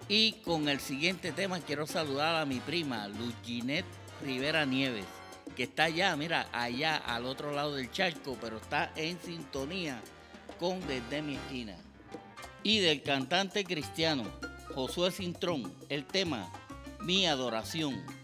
Y con el siguiente tema quiero saludar a mi prima, Luz Ginette Rivera Nieves, que está allá, mira, allá al otro lado del charco, pero está en sintonía con Desde mi esquina. Y del cantante cristiano Josué Cintrón, el tema Mi adoración.